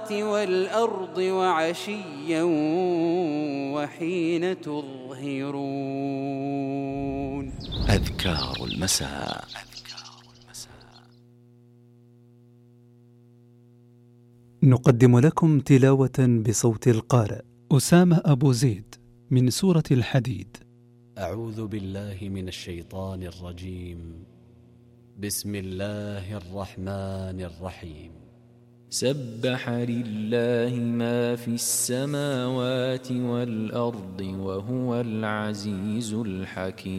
السماوات والأرض وعشيا وحين تظهرون. أذكار المساء. نقدم لكم تلاوة بصوت القارئ أسامة أبو زيد من سورة الحديد. أعوذ بالله من الشيطان الرجيم. بسم الله الرحمن الرحيم. سبح لله ما في السماوات والأرض وهو العزيز الحكيم.